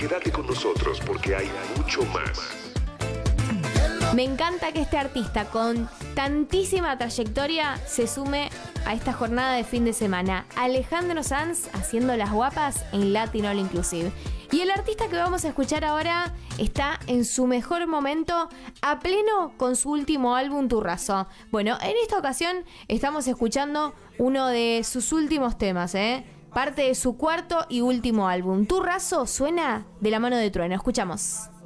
Quédate con nosotros porque hay mucho más. Me encanta que este artista con tantísima trayectoria se sume a esta jornada de fin de semana. Alejandro Sanz haciendo las guapas en Latin All Inclusive. Y el artista que vamos a escuchar ahora está en su mejor momento, a pleno con su último álbum Turrazo. Bueno, en esta ocasión estamos escuchando uno de sus últimos temas, parte de su cuarto y último álbum. Turrazo suena de la mano de Trueno. Escuchamos.